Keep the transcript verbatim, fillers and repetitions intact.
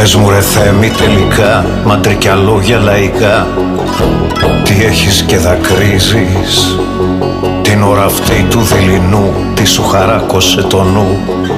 Πες μου ρε Θέμη τελικά, μαντρικιά λόγια λαϊκά, τι έχεις και δακρύζεις την ώρα αυτή του δειλινού, τι σου χαράκωσε το νου.